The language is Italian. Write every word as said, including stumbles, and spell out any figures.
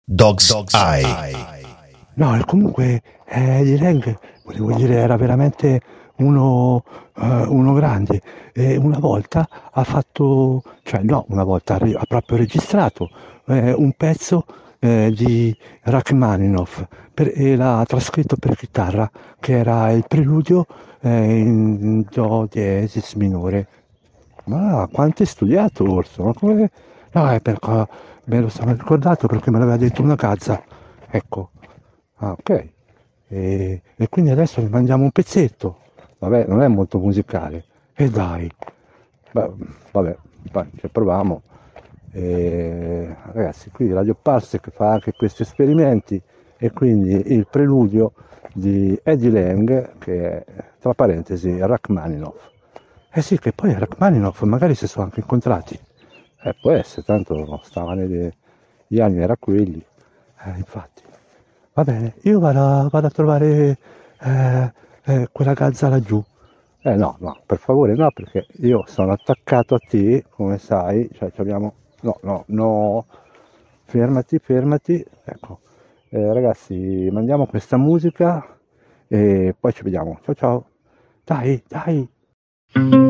Dog's, Dog's Eye. Eye. No, e comunque eh, Eddie Lang, volevo dire, era veramente uno, eh, uno grande. E una volta ha fatto, cioè no, una volta ha, re- ha proprio registrato eh, un pezzo eh, di Rachmaninoff per- e l'ha trascritto per chitarra, che era il preludio eh, in Do diesis minore. Ma quanto hai studiato, Orso? Ma come... No, è perché me lo sono ricordato perché me l'aveva detto una cazza. Ecco. Ah, ok. E, e quindi adesso ne mangiamo un pezzetto. Vabbè, non è molto musicale. E dai. Beh, vabbè, vai, ci proviamo. E, ragazzi, qui Radio Parsec fa anche questi esperimenti e quindi il preludio di Eddie Lang, che è, tra parentesi, Rachmaninoff. Eh sì, che poi Rachmaninoff magari si sono anche incontrati. Eh, può essere, tanto stavano nei- gli anni era quelli. Eh, infatti. Va bene, io vado, vado a trovare eh, eh, quella gazza laggiù. Eh no, no, per favore no, perché io sono attaccato a te, come sai, cioè ci abbiamo... No, no, no, fermati, fermati, ecco. Eh, ragazzi, mandiamo questa musica e poi ci vediamo. Ciao ciao. Dai, dai.